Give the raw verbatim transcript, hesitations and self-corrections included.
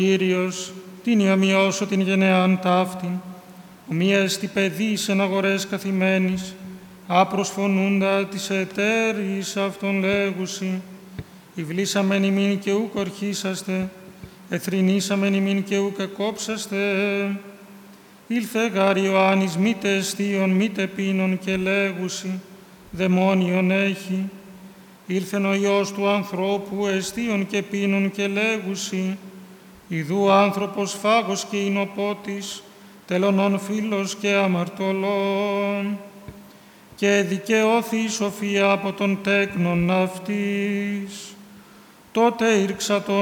Κύριος, την ιαμιώσω την γενεάν ταύτην, ομοία εστι παιδείς εν αγορές καθημένης, άπροσφωνούντα της εταίρης αυτών λέγουσι, υβλήσαμεν ημίν και ούκ ορχήσαστε, εθρηνήσαμεν ημίν και ούκ εκόψαστε. Ήλθε γάρ Ιωάννης μήτε εστίον μήτε πίνων και λέγουσι, δαιμόνιον έχει. Ήλθεν ο Υιός του ανθρώπου εστίον και πίνων και λέγουσι, ιδού άνθρωπος φάγος και εινοπότης, τελωνών φίλος και αμαρτωλών. Και δικαιώθη η σοφία από τον τέκνον αυτής. Τότε ήρξατο